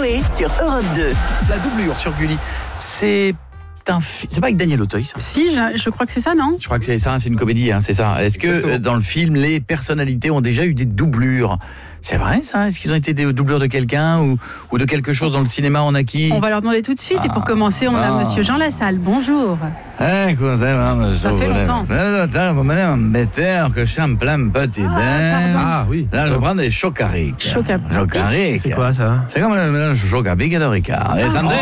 Coé sur Europe 2. La doublure sur Gulli, c'est pas avec Daniel Auteuil, ça? Si, je crois que c'est ça, non? Je crois que c'est ça, c'est une comédie, c'est ça. Est-ce que dans le film, les personnalités ont déjà eu des doublures? C'est vrai, ça? Est-ce qu'ils ont été des doublures de quelqu'un ou de quelque chose dans le cinéma? On a qui? On va leur demander tout de suite. Et pour commencer, on a monsieur Jean Lassalle. Bonjour. Ça fait longtemps. Que je suis en plein petit bain. pardon. oui. Là, je prends des Choc-à-Ric. Choc-à-Ric. C'est quoi ça? C'est comme le mélange Choc-à-Pic et de Ricard. Et santé!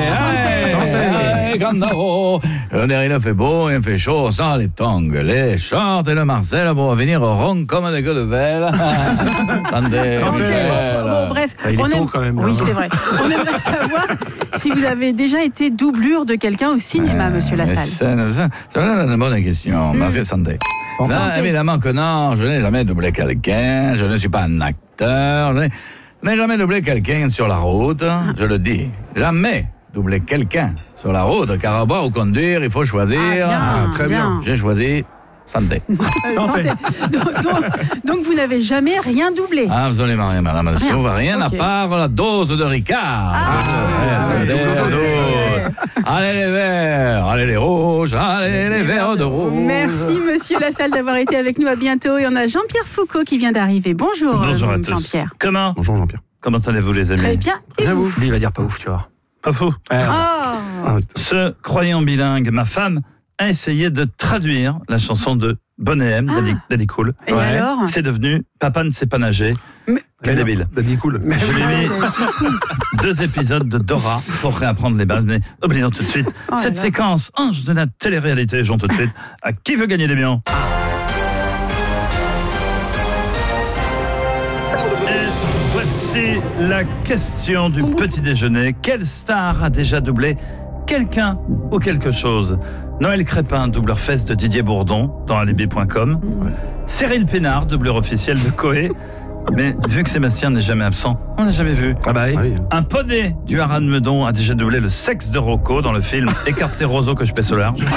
Il fait beau, il fait chaud, sans les tongs, les shorts et le Marcel pour venir rond comme des gueules de belle. Santé! Bon, bref. Il est tôt quand même. Oui, c'est vrai. On aimerait savoir si vous avez déjà été doublure de quelqu'un au cinéma, monsieur Lassalle. C'est une bonne question. Merci, santé. Non, évidemment que non, je n'ai jamais doublé quelqu'un, je ne suis pas un acteur, je n'ai jamais doublé quelqu'un sur la route, je le dis, jamais doublé quelqu'un sur la route, car à boire ou conduire, il faut choisir. Très bien. J'ai choisi santé. Santé. Donc vous n'avez jamais rien doublé? Absolument rien, madame. Rien à part la dose de Ricard. Allez les verts, allez les rouges, allez les verts de rouge. Merci monsieur Lassalle d'avoir été avec nous, à bientôt. Et on a Jean-Pierre Foucault qui vient d'arriver. Bonjour, Bonjour à tous. Jean-Pierre. Comment Jean-Pierre. Comment allez-vous les amis? Très bien. Et vous? Lui, il va dire pas ouf, tu vois. Pas fou. Ce croyant bilingue, ma femme a essayé de traduire la chanson de Bonnet M, Daddy Cool. Et alors? C'est devenu Papa ne sait pas nager. Quel débile. Daddy Cool. Je lui ai mis 2 épisodes de Dora pour réapprendre les bases, mais oublions tout de suite cette séquence ange de la télé-réalité. Jean, tout de suite, à Qui veut gagner des millions? Et voici la question du petit déjeuner. Quelle star a déjà doublé quelqu'un ou quelque chose? Noël Crépin, doubleur fesse de Didier Bourdon dans alibi.com. Cyril Pénard, doubleur officiel de Coé. Mais vu que Sébastien n'est jamais absent, on n'a jamais vu. Oui. Un poney du Haras de Meudon a déjà doublé le sexe de Rocco dans le film Écarté roseau que je pèse au large.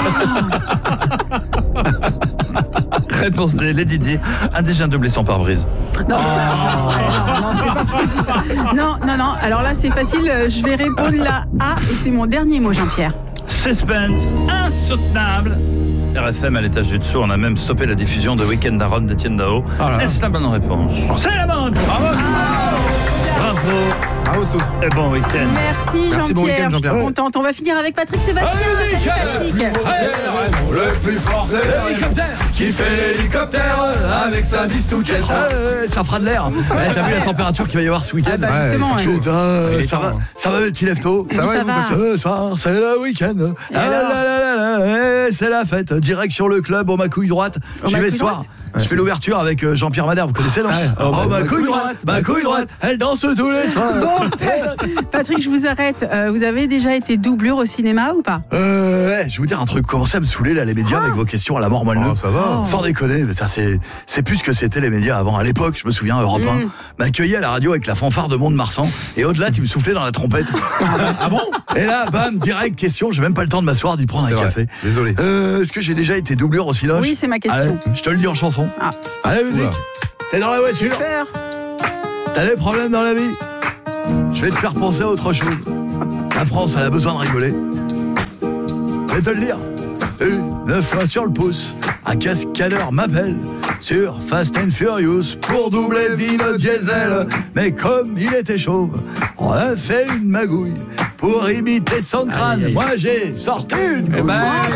Réponse D, Lady Di a déjà doublé son pare-brise. Non, c'est pas possible. Non. Alors là, c'est facile. Je vais répondre la A et c'est mon dernier mot, Jean-Pierre. Suspense insoutenable. RFM à l'étage du dessous, on a même stoppé la diffusion de Week-end à Rome d'Étienne Dao. Est-ce la bonne réponse? C'est la bonne réponse. Bravo. Bravo, Stouff. Et bon week-end. Merci Jean-Pierre. Bon week-end, Jean-Pierre. Je suis contente. On va finir avec Patrick Sébastien. Salut Patrick. Le plus fort, c'est l'hélicoptère qui fait l'hélicoptère avec sa bistouquette. Ça fera de l'air. T'as vu la température qu'il va y avoir ce week-end? Justement, ouais. Putain, ça va mes petits leftos? Ça va. Ce soir, c'est le week-end. C'est la fête. Direction le club au ma couille droite. J'y vais ce soir. Je fais l'ouverture avec Jean-Pierre Madère, vous connaissez, non? Ma couille droite, elle danse tous les soirs. Bon, Patrick, je vous arrête. Vous avez déjà été doublure au cinéma ou pas? Je vais vous dire un truc. Commencez à me saouler là, les médias, avec vos questions à la mort moelleux. Ça va. Sans déconner, mais ça c'est plus ce que c'était les médias avant. À l'époque, je me souviens, Europe 1 m'accueillait à la radio avec la fanfare de Mont-de-Marsan et au-delà, il me soufflait dans la trompette. Ah bon? Et là, bam, direct question. J'ai même pas le temps de m'asseoir, d'y prendre un café. Désolé. Est-ce que j'ai déjà été doublure au cinéma? Oui, c'est ma question. Allez, je te le dis en chanson. Allez, musique. T'es dans la voiture. Super. T'as des problèmes dans la vie? Je vais te faire penser à autre chose. La France, elle a besoin de rigoler. Je vais te le dire. 9 fois sur le pouce, un cascadeur m'appelle sur Fast and Furious pour doubler Vin Diesel. Mais comme il était chauve, on a fait une magouille pour imiter son crâne. Moi, j'ai sorti une couille.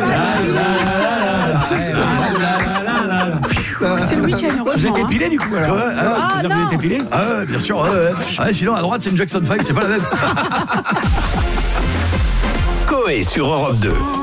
C'est le week-end, heureusement. Vous êtes épilé du coup alors? Vous avez été épilé? Bien sûr. Sinon, à droite, c'est une Jackson 5, c'est pas la même. Coé sur Europe 2.